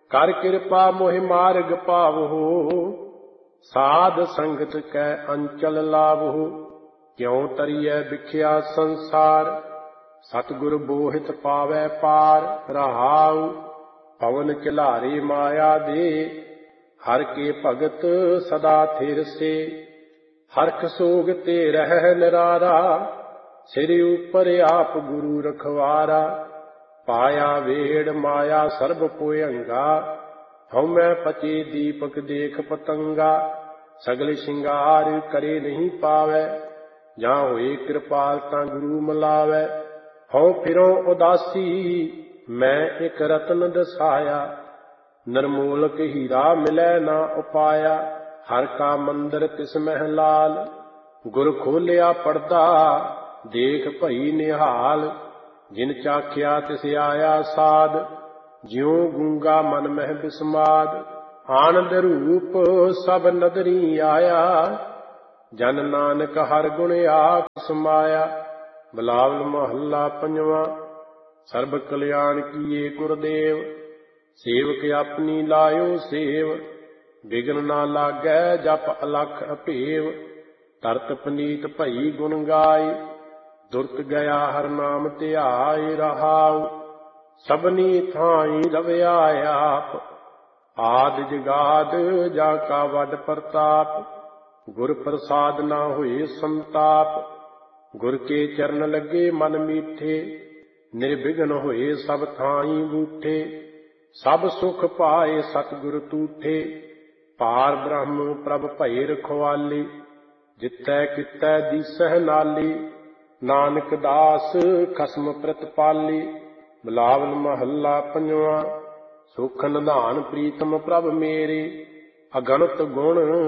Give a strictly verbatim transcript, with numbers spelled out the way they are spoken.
ਕਰ ਕਿਰਪਾ ਮੋਹਿ ਮਾਰਗ ਪਾਵਹੁ, ਸਾਧ ਸੰਗਤ ਕੈ ਅੰਚਲ ਲਾਵਹੁ। ਕਿਉ ਤਰੀਐ ਵਿਖਿਆ ਸੰਸਾਰ, ਸਤਿਗੁਰ ਬੋਹਿਤ ਪਾਵੈ ਪਾਰ। ਰਹਾਉ ਪਵਨ ਝਲਾਰੇ ਮਾਇਆ ਦੇ, ਹਰ ਕੇ ਭਗਤ ਸਦਾ ਥਿਰ ਸੇ। ਹਰਖ ਸੋਗ ਤੇ ਰਹਿ ਨਿਰਾਰਾ, ਸਿਰ ਉਪਰ ਆਪ ਗੁਰੂ ਰਖਵਾਰਾ। ਪਾਇਆ ਵੇੜ ਮਾਇਆ ਸਰਬ ਭੁਯੰਗਾ, ਹਉਮੈ ਪਚੇ ਦੀਪਕ ਦੇਖ ਪਤੰਗਾ। ਸਗਲ ਸ਼ਿੰਗਾਰ ਕਰੇ ਨਹੀਂ ਪਾਵੈ, ਜਾਂ ਹੋਏ ਕਿਰਪਾਲ ਤਾਂ ਗੁਰੂ ਮਿਲਾਵੈ। ਹਉ ਫਿਰਉ ਉਦਾਸੀ ਮੈਂ ਇਕ ਰਤਨ ਦਸਾਇਆ, ਨਿਰਮੋਲਕ ਹੀਰਾ ਮਿਲੈ ਨਾ ਉਪਾਇਆ। ਹਰ ਕਾ ਮੰਦਰ ਤਿਸ ਮਹਿ ਲਾਲ, ਗੁਰ ਖੋਲਿਆ ਪੜਦਾ ਦੇਖ ਭਈ ਨਿਹਾਲ। ਜਿਨ ਚਾਖਿਆ ਤਿਸ ਆਇਆ ਸਾਧ, ਜਿਉ ਗੂੰਗਾ ਮਨ ਮਹਿ ਬਿਸਮਾਦ। ਆਨੰਦ ਰੂਪ ਸਭ ਨਦਰੀ ਆਇਆ, ਜਨ ਨਾਨਕ ਹਰ ਗੁਣ ਆਪ ਸਮਾਇਆ। ਬਿਲਾਵਲ ਮਹੱਲਾ ਪੰਜਵਾਂ। ਸਰਬ ਕਲਿਆਣ ਕੀਏ ਗੁਰਦੇਵ, ਸੇਵਕ ਆਪਣੀ ਲਾਇਓ ਸੇਵ। ਬਿਗਨ ਨਾ ਲਾਗੈ ਜਪ ਅਲਖ ਅਭੇਵ, ਤਰਤ ਪਨੀਤ ਭਈ ਗੁਣ ਗਾਏ। ਦੁਰਤ ਗਿਆ ਹਰ ਨਾਮ ਧਿਆਏ। ਰਹਾਉ ਸਭਨੀ ਥਾਈ ਰਵਿਆ ਆਪ, ਆਦਿ ਜਗਾਦ ਜਾ ਕਾ ਵੱਡ ਪ੍ਰਤਾਪ। ਗੁਰ ਪ੍ਰਸਾਦ ਨਾ ਹੋਏ ਸੰਤਾਪ, ਗੁਰ ਕੇ ਚਰਨ ਲੱਗੇ ਮਨ ਮੀਠੇ। ਨਿਰਬਿਘਨ ਹੋਏ ਸਭ ਥਾਈ ਬੂਠੇ, ਸਭ ਸੁਖ ਪਾਏ ਸਤਿਗੁਰ ਤੂਠੇ। ਪਾਰ ਬ੍ਰਹਮ ਪ੍ਰਭ ਭਏ ਰਖਵਾਲੇ, ਜਿਤੈ ਕਿਤੈ ਦੀਸਹਿ ਨਾਲੀ। ਨਾਨਕ ਦਾਸ ਖਸਮ ਪ੍ਰਤਪਾਲੀ। ਬਿਲਾਵਲ ਮਹੱਲਾ ਪੰਜਵਾਂ। ਸੁਖ ਨਿਧਾਨ ਪ੍ਰੀਤਮ ਪ੍ਰਭ ਮੇਰੇ, ਅਗਣਤ ਗੁਣ